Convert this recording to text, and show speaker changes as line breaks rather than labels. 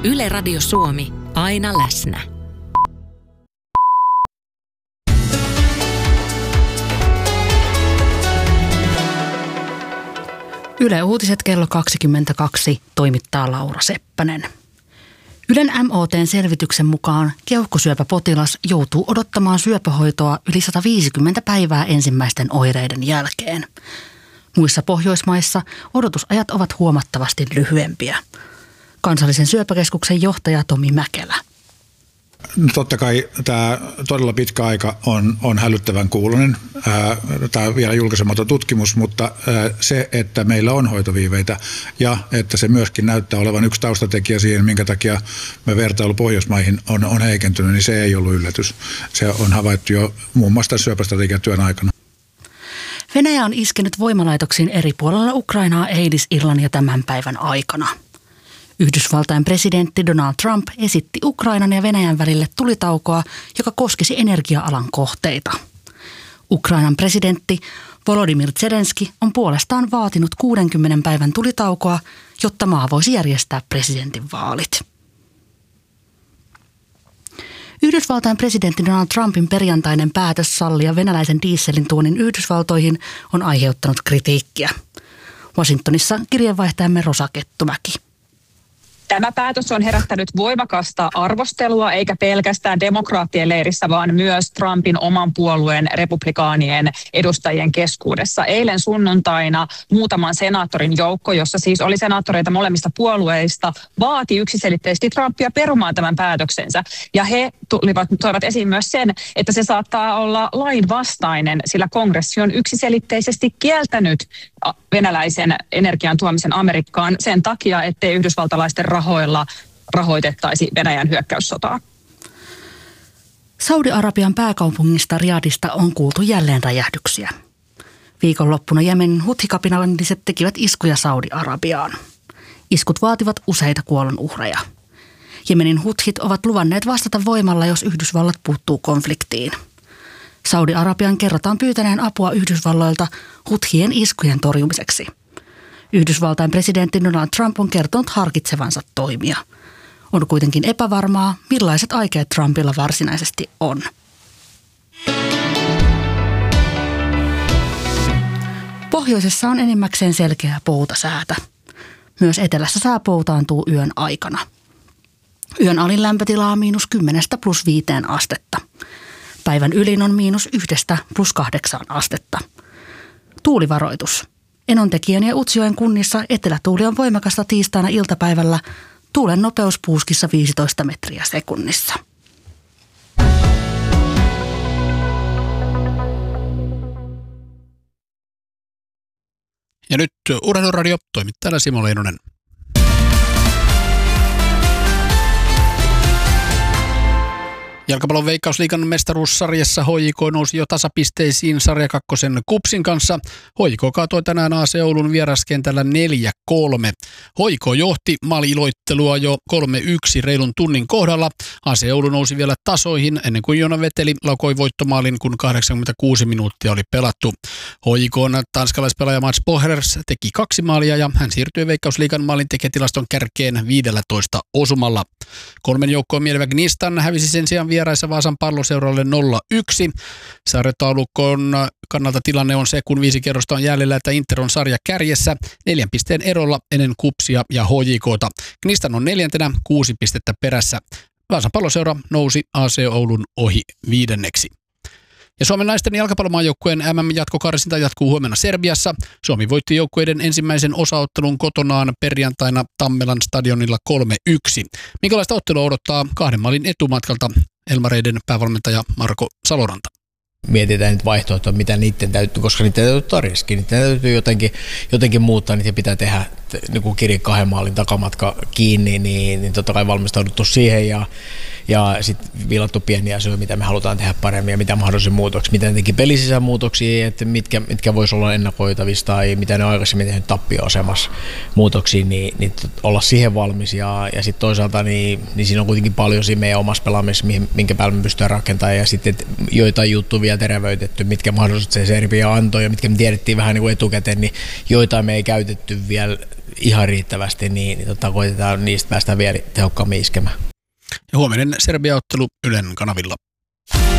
Yle Radio Suomi, aina läsnä.
Yle Uutiset kello 22 toimittaa Laura Seppänen. Ylen MOT:n selvityksen mukaan keuhkosyöpäpotilas joutuu odottamaan syöpähoitoa yli 150 päivää ensimmäisten oireiden jälkeen. Muissa Pohjoismaissa odotusajat ovat huomattavasti lyhyempiä. Kansallisen syöpäkeskuksen johtaja Tomi Mäkelä.
Totta kai tämä todella pitkä aika on hälyttävän kuuluinen. Tämä on vielä julkaisematon tutkimus, mutta se, että meillä on hoitoviiveitä ja että se myöskin näyttää olevan yksi taustatekijä siihen, minkä takia me vertailu Pohjoismaihin on heikentynyt, niin se ei ollut yllätys. Se on havaittu jo muun muassa syöpästrategiatyön aikana.
Venäjä on iskenyt voimalaitoksiin eri puolilla Ukrainaa eilisillan ja tämän päivän aikana. Yhdysvaltain presidentti Donald Trump esitti Ukrainan ja Venäjän välille tulitaukoa, joka koskisi energia-alan kohteita. Ukrainan presidentti Volodymyr Zelenski on puolestaan vaatinut 60 päivän tulitaukoa, jotta maa voisi järjestää presidentinvaalit. Yhdysvaltain presidentti Donald Trumpin perjantainen päätös sallia venäläisen dieselin tuonnin Yhdysvaltoihin on aiheuttanut kritiikkiä. Washingtonissa kirjeenvaihtajamme Rosa Kettumäki.
Tämä päätös on herättänyt voimakasta arvostelua, eikä pelkästään demokraattien leirissä, vaan myös Trumpin oman puolueen republikaanien edustajien keskuudessa. Eilen sunnuntaina muutaman senaattorin joukko, jossa siis oli senaattoreita molemmista puolueista, vaati yksiselitteisesti Trumpia perumaan tämän päätöksensä. Ja he toivat esiin myös sen, että se saattaa olla lainvastainen, sillä kongressi on yksiselitteisesti kieltänyt venäläisen energian tuomisen Amerikkaan sen takia, ettei yhdysvaltalaisten rahoilla rahoitettaisi Venäjän hyökkäyssotaa.
Saudi-Arabian pääkaupungista Riyadista on kuultu jälleen räjähdyksiä. Viikonloppuna Jemenin huthikapinalliset tekivät iskuja Saudi-Arabiaan. Iskut vaativat useita kuolonuhreja. Jemenin huthit ovat luvanneet vastata voimalla, jos Yhdysvallat puuttuu konfliktiin. Saudi-Arabian kerrotaan pyytäneen apua Yhdysvalloilta huthien iskujen torjumiseksi. Yhdysvaltain presidentti Donald Trump on kertonut harkitsevansa toimia. On kuitenkin epävarmaa, millaiset aikeet Trumpilla varsinaisesti on. Pohjoisessa on enimmäkseen selkeää poutasäätä. Myös etelässä sää poutaantuu yön aikana. Yön alin lämpötila on -10 + 5 astetta. Päivän ylin on -1 + 8 astetta. Tuulivaroitus. Enontekijän ja Utsjoen kunnissa etelätuuli on voimakasta tiistaina iltapäivällä. Tuulen nopeus puuskissa 15 metriä sekunnissa.
Ja nyt Urheiluradio, toimittajana Simo Leinonen. Jalkapallon Veikkausliigan mestaruussarjassa HJK nousi jo tasapisteisiin sarja kakkosen KuPSin kanssa. HJK kaatoi tänään AC Oulun vieraskentällä 4-3. HJK johti maali-iloittelua jo 3-1 reilun tunnin kohdalla. AC Oulu nousi vielä tasoihin ennen kuin Joona Veteli laukoi voittomaalin, kun 86 minuuttia oli pelattu. HJK:n tanskalaispelaaja Mats Pohlers teki 2 maalia ja hän siirtyi Veikkausliigan maalintekijätilaston kärkeen 15 osumalla. 3 joukkoon mielevä Gnistan hävisi sen sijaan vieraissa Vaasan Palloseuralle 0-1. Sarjataulukon kannalta tilanne on se, kun 5 kerrosta on jäljellä, että Inter on sarja kärjessä 4 pisteen erolla ennen KuPSia ja HJK:ta. Gnistan on 4. 6 pistettä perässä. Vaasan Palloseura nousi AC Oulun ohi 5. Ja Suomen naisten jalkapallomaajoukkueen MM-jatkokarsinta jatkuu huomenna Serbiassa. Suomi voitti joukkueiden ensimmäisen osaottelun kotonaan perjantaina Tammelan stadionilla 3-1. Minkälaista ottelua odottaa 2 maalin etumatkalta Elmareiden päävalmentaja Marko Saloranta?
Mietitään nyt vaihtoehtoja, mitä niiden täytyy, koska niitä täytyy tarjaskin. Niitä täytyy jotenkin muuttaa, niitä pitää tehdä niin kirja 2 maalin takamatka kiinni, niin totta kai valmistauduttu siihen ja sitten viilattu pieniä asioita, mitä me halutaan tehdä paremmin ja mitä mahdollisia muutoksia, mitä teki pelisisään muutoksia, että mitkä voisi olla ennakoitavissa tai mitä ne on aikaisemmin tehnyt tappio-asemassa muutoksia, niin olla siihen valmis ja sitten toisaalta niin siinä on kuitenkin paljon siinä meidän omassa pelaamisessa, minkä päälle me pystytään rakentamaan ja sitten joitain juttuja vielä terävöitetty, mitkä mahdollisesti se Serbia antoi ja mitkä me tiedettiin vähän niin kuin etukäteen, niin joitain me ei käytetty vielä ihan riittävästi, niin koitetaan niistä päästä vielä tehokkaammin iskemään.
Ja huominen Serbia-ottelu Ylen kanavilla.